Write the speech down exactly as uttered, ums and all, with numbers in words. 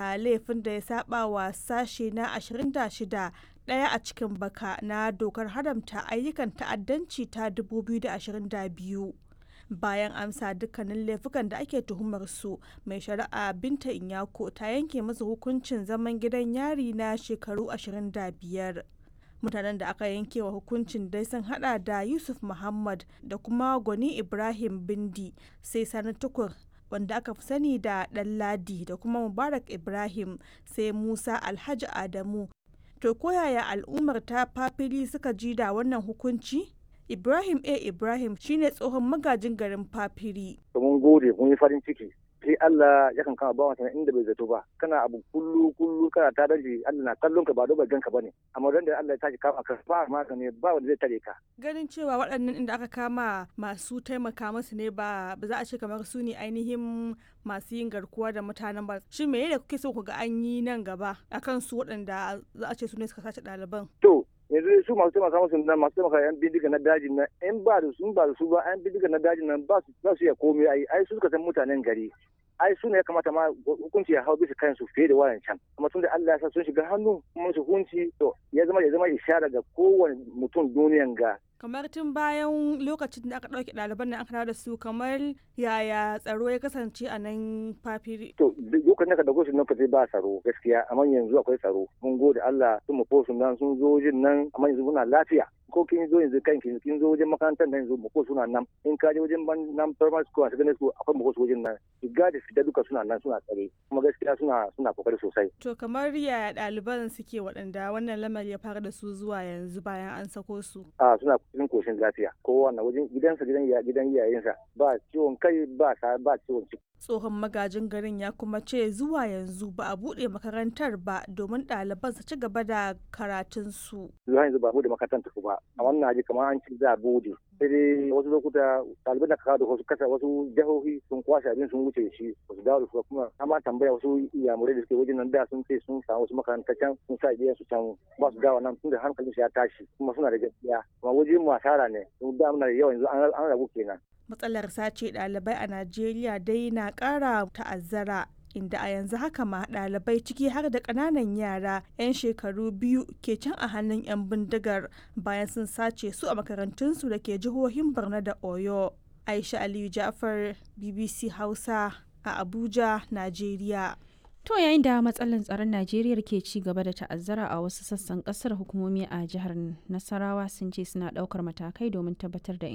aikata laifin da ya saba wa sashe na ashirin da shida ɗaya a cikin baka na dokar haramta ayyukan ta'addanci ta dubu biyu da ashirin da biyu. Bayan amsa dukkanin laifukan da ake tuhumar su, mai shari'a Binta Inyako ta yanke musu hukuncin zaman gidan yari na shekaru ashirin da biyar. Mutanen da aka yanke wa hukuncin dai sun hada da Yusuf Muhammad da kuma Gwani Ibrahim Bindi, sai Sani Tukur wanda aka fi sani da Ɗanladi, da kuma Mubarak Ibrahim, sai Musa Alhaji Adamu. To koyaya al'ummar ta Fafili suka ji da wannan hukunci? Ibrahim A. Ibrahim shine tsohon magajin garin Fafiri. Mun gode, mun yi farin ciki. Sai Allah ya kan kama bawan sana inda bai zato ba. Kana abu kullu kullu kana ta daji, Allah na kallon ka ba do bai ganka bane. Amma dan da Allah ya tashi kama ka ba magani ba wanda zai tare ka. Ganin cewa waɗannan inda aka kama masu taimaka musu ne ba ba za a ce kamar su ne ainihin masu yin garkuwa da mutanen ba. Shin me ne kuke so ku ga an yi nan gaba akan su waɗanda za a ce su ne suka sace ɗaliban? To yanzu su masu taimaka musu nan masu taimaka yan bindiga na dajin nan in ba da su ba da su ba yan bindiga na dajin nan ba su za su iya komai ai ai su suka san mutanen gari. Ai su ne ya kamata ma hukunci ya hau bisa kansu fiye da wayan can, amma tun da Allah ya sa sun shiga hannu kuma su hukunci to ya zama ya zama ishara ga kowane mutum duniyan ga. Kamar tun bayan lokacin da aka ɗauke ɗaliban nan aka dawo da su, kamar yaya tsaro ya kasance a nan Fafiri? To lokacin da ka dauko su nan fate ba tsaro gaskiya, amma yanzu akwai tsaro. Mun gode Allah sun mu su nan sun zo wajen nan, amma yanzu muna lafiya. Ko kin zo yanzu kan kin kin zo wajen makarantar nan yanzu mu ko suna nan, in ka je wajen ban nan primary school a secondary school akwai mu ko wajen nan, shiga da fita duka suna nan suna tsare, kuma gaskiya suna suna kokari sosai. To kamar yaya ɗaliban suke waɗanda wannan lamari ya fara da su zuwa yanzu bayan an sako su? A suna cikin koshin lafiya, kowa na wajen gidansa gidan ya gidan iyayensa, ba ciwon kai ba ba ciwon ciki. Tsohon magajin garin ya kuma ce zuwa yanzu ba a buɗe makarantar ba domin ɗaliban su ci gaba da karatunsu. Zuwa yanzu ba a buɗe makarantar ba, a wannan aji kamar an ci za a buɗe. Sai dai wasu lokuta ɗaliban da ka kawo da wasu kasa wasu jihohi sun kwashe abin sun wuce shi, wasu dawo da su kuma amma tambaya wasu iyamurai da suke wajen nan da sun ce sun samu wasu makaranta can sun sa iyayen su can ba su dawo nan tun da hankalin su ya tashi kuma suna da gaskiya. Kuma wajen mu asara ne, sun da muna da yawa yanzu an rabu kenan. Matsalar sace ɗalibai a Najeriya dai na ƙara ta'azzara, inda a yanzu haka ma ɗalibai ciki har da ƙananan yara 'yan shekaru biyu ke can a hannun 'yan bindigar bayan sun sace su a makarantunsu da ke jihohin Borno da Oyo. Aisha Aliyu Ja'far, B B C Hausa a Abuja, Najeriya. To yayin da matsalar tsaron Najeriya ke ci gaba da ta'azzara a wasu sassan kasar, hukumomi a jihar Nasarawa sun ce suna ɗaukar matakai domin tabbatar da